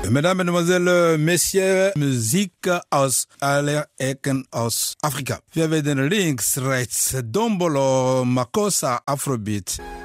Mesdames, Mesdemoiselles, Messieurs, Musik aus aller Ecken aus Afrika. Wir werden links, rechts, Dombolo, Makossa, Afrobeat.